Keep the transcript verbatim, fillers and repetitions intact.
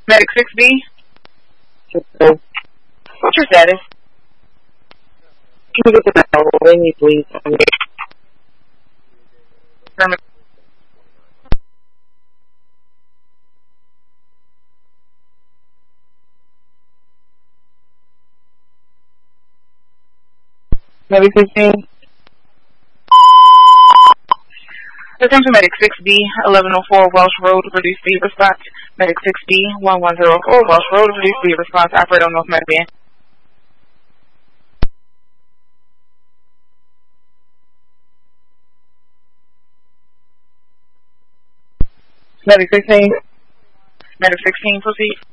Medic six B. Okay. What's your status? Can you get the bell when you please? Affirmative. Medic sixteen. Attention Medic six B, eleven oh four Welsh Road, reduce speed response. Medic six B, one one zero four Welsh Road, reduce speed response. Operator on North Medic. Medic sixteen. Medic sixteen, proceed.